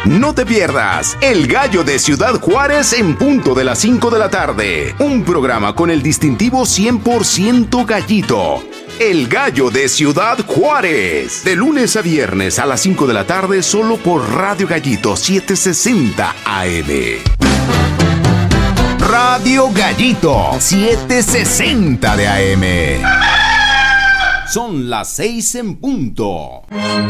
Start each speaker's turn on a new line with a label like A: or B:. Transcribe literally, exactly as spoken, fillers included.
A: No te pierdas El Gallo de Ciudad Juárez en punto de las cinco de la tarde. Un programa con el distintivo cien por ciento gallito. El Gallo de Ciudad Juárez. De lunes a viernes a las cinco de la tarde solo por Radio Gallito setecientos sesenta A M. Radio Gallito setecientos sesenta de A M. Son las seis en punto.